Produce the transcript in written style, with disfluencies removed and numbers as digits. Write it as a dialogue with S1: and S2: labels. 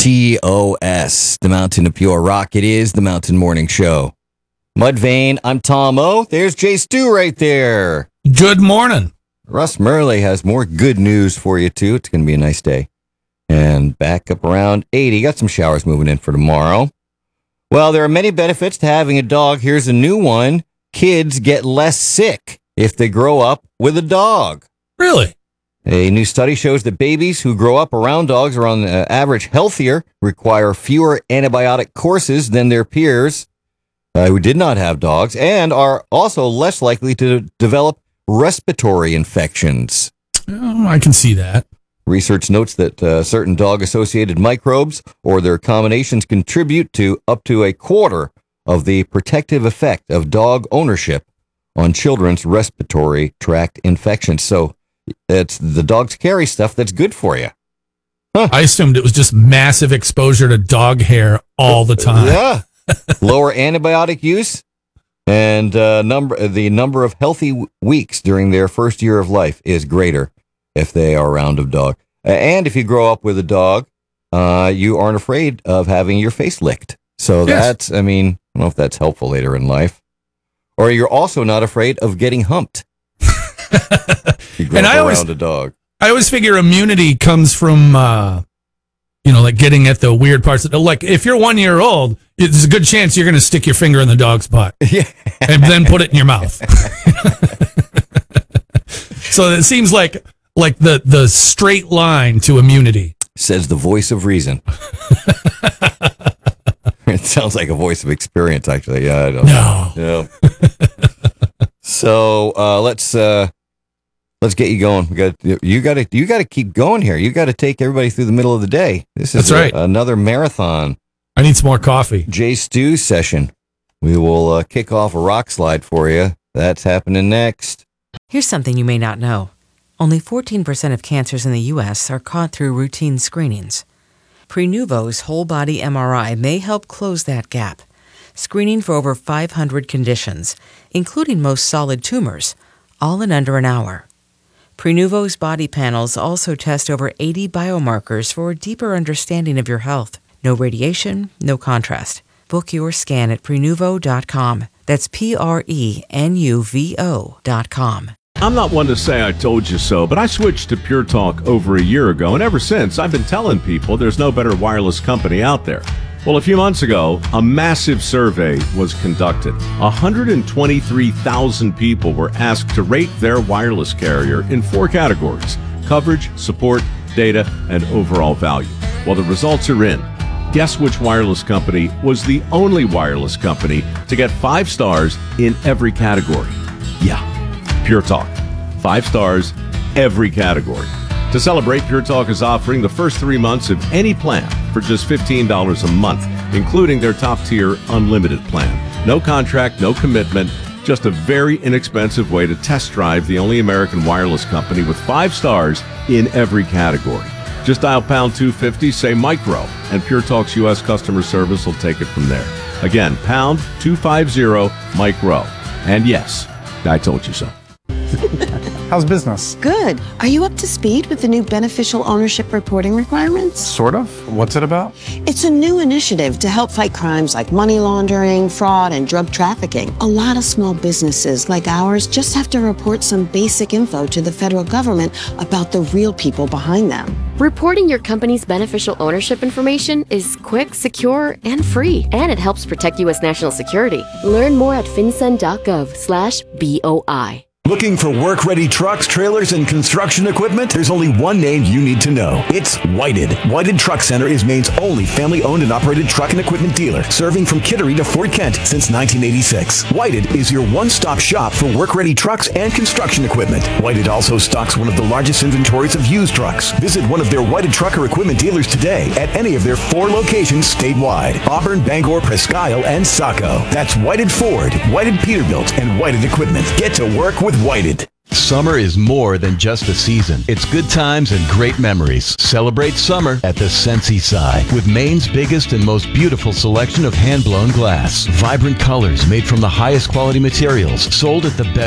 S1: TOS, the Mountain of Pure Rock. It is the Mountain Morning Show. Mudvayne, I'm Tom O. There's Jay Stu right there.
S2: Good morning.
S1: Russ Murley has more good news for you, too. It's going to be a nice day. And back up around 80. Got some showers moving in for tomorrow. Well, there are many benefits to having a dog. Here's a new one. Kids get less sick if they grow up with a dog.
S2: Really?
S1: A new study shows that babies who grow up around dogs are on average healthier, require fewer antibiotic courses than their peers who did not have dogs, and are also less likely to develop respiratory infections.
S2: Oh, I can see that.
S1: Research notes that certain dog-associated microbes or their combinations contribute to up to a quarter of the protective effect of dog ownership on children's respiratory tract infections. So it's the dogs carry stuff that's good for you. Huh.
S2: I assumed it was just massive exposure to dog hair all the time.
S1: Yeah. Lower antibiotic use and the number of healthy weeks during their first year of life is greater if they are around a dog. And if you grow up with a dog, you aren't afraid of having your face licked. So that's, I don't know if that's helpful later in life. Or you're also not afraid of getting humped. You grow up around a dog.
S2: I always figure immunity comes from, like getting at the weird parts. Like if you're 1 year old, there's a good chance you're going to stick your finger in the dog's butt and then put it in your mouth. So it seems like the straight line to immunity.
S1: Says the voice of reason. It sounds like a voice of experience, actually. Yeah, I don't know. Yeah. So let's get you going. You got to keep going here. You got to take everybody through the middle of the day. This is another marathon.
S2: I need some more coffee.
S1: Jay Stu session. We will kick off a rock slide for you. That's happening next.
S3: Here's something you may not know. Only 14% of cancers in the U.S. are caught through routine screenings. Prenuvo's whole-body MRI may help close that gap, screening for over 500 conditions, including most solid tumors, all in under an hour. Prenuvo's body panels also test over 80 biomarkers for a deeper understanding of your health. No radiation, no contrast. Book your scan at Prenuvo.com. That's Prenuvo.com.
S4: I'm not one to say I told you so, but I switched to Pure Talk over a year ago, and ever since, I've been telling people there's no better wireless company out there. Well, a few months ago, a massive survey was conducted. 123,000 people were asked to rate their wireless carrier in 4 categories: coverage, support, data, and overall value. Well, the results are in. Guess which wireless company was the only wireless company to get 5 stars in every category? Yeah, Pure Talk. 5 stars, every category. To celebrate, Pure Talk is offering the first 3 months of any plan for just $15 a month, including their top-tier unlimited plan. No contract, no commitment, just a very inexpensive way to test drive the only American wireless company with 5 stars in every category. Just dial pound 250, say micro, and Pure Talk's U.S. customer service will take it from there. Again, pound 250 micro. And yes, I told you so.
S5: How's business?
S6: Good. Are you up to speed with the new beneficial ownership reporting requirements?
S5: Sort of. What's it about?
S6: It's a new initiative to help fight crimes like money laundering, fraud, and drug trafficking. A lot of small businesses like ours just have to report some basic info to the federal government about the real people behind them.
S7: Reporting your company's beneficial ownership information is quick, secure, and free. And it helps protect U.S. national security. Learn more at finsen.gov/BOI.
S8: Looking for work-ready trucks, trailers, and construction equipment? There's only one name you need to know. It's Whited. Whited Truck Center is Maine's only family-owned and operated truck and equipment dealer, serving from Kittery to Fort Kent since 1986. Whited is your one-stop shop for work-ready trucks and construction equipment. Whited also stocks one of the largest inventories of used trucks. Visit one of their Whited trucker equipment dealers today at any of their 4 locations statewide: Auburn, Bangor, Presque Isle, and Saco. That's Whited Ford, Whited Peterbilt, and Whited Equipment. Get to work with Whited.
S9: Summer is more than just a season. It's good times and great memories. Celebrate summer at the Sensi side with Maine's biggest and most beautiful selection of hand-blown glass. Vibrant colors made from the highest quality materials, sold at the best